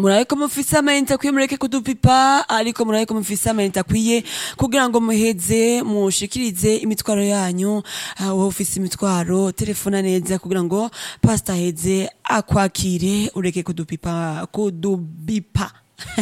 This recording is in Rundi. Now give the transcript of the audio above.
murabe ko mufise amayinite akwiye mureke kudupipa ariko murabe ko mufise amayinite akwiye kugira ngo muheze mushikirize imitwaro yanyu wowe ufise imitwaro telefona neza kugira ngo pastor aheze akwakire ureke kudupipa kudubipa